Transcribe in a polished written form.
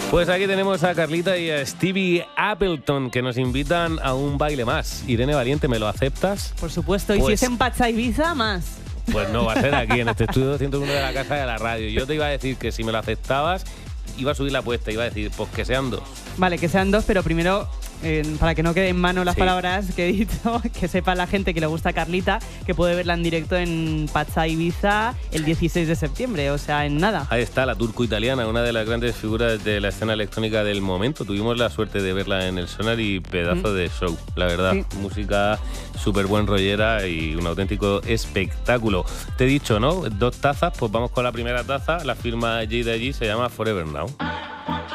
Pues aquí tenemos a Carlita y a Stevie Appleton que nos invitan a un baile más. Irene Valiente, ¿me lo aceptas? Por supuesto, y Pues- si es en Pacha Ibiza, más. Pues no, va a ser aquí en este estudio 201 de la Casa de la Radio. Yo te iba a decir que si me lo aceptabas, iba a subir la apuesta, iba a decir, pues que sean 2. Vale, que sean 2, pero primero, para que no queden en mano las Sí. palabras que he dicho, que sepa la gente que le gusta a Carlita, que puede verla en directo en Pacha Ibiza el 16 de septiembre, o sea, en nada. Ahí está, la turco-italiana, una de las grandes figuras de la escena electrónica del momento. Tuvimos la suerte de verla en el Sonar y pedazo de show, la verdad. Sí. Música súper buen rollera y un auténtico espectáculo. Te he dicho, ¿no? 2 tazas, pues vamos con la primera taza. La firma J de allí se llama Forever Now.